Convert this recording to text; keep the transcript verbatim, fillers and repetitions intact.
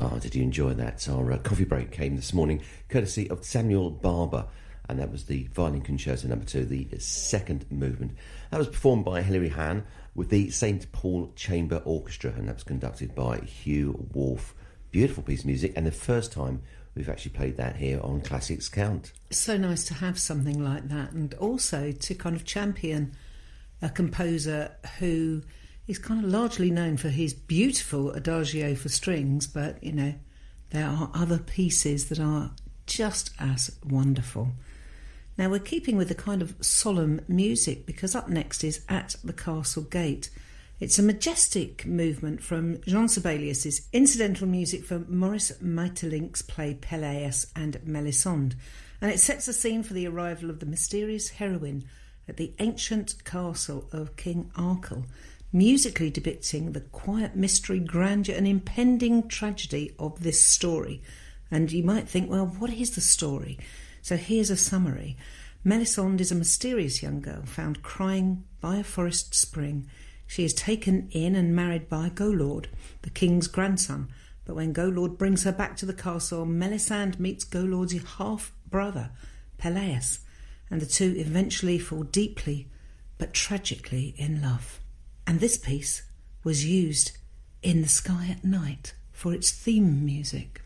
Oh, did you enjoy that? Our uh, coffee break came this morning courtesy of Samuel Barber, and that was the Violin Concerto number two, the second movement. That was performed by Hilary Hahn with the Saint Paul Chamber Orchestra, and that was conducted by Hugh Wolfe. Beautiful piece of music, and the first time we've actually played that here on Classics Count. It's so nice to have something like that, and also to kind of champion a composer who is kind of largely known for his beautiful adagio for strings, but, you know, there are other pieces that are just as wonderful. Now, we're keeping with the kind of solemn music, because up next is At the Castle Gate. It's a majestic movement from Jean Sibelius's incidental music for Maurice Maeterlinck's play Pelléas and Melisande, and it sets the scene for the arrival of the mysterious heroine at the ancient castle of King Arkell, musically depicting the quiet mystery, grandeur and impending tragedy of this story. And you might think, well, what is the story? So here's a summary. Melisande is a mysterious young girl found crying by a forest spring. She is taken in and married by Golord, the king's grandson. But when Golord brings her back to the castle, Melisande meets Golord's half-brother, Pelléas, and the two eventually fall deeply but tragically in love. And this piece was used in The Sky at Night for its theme music.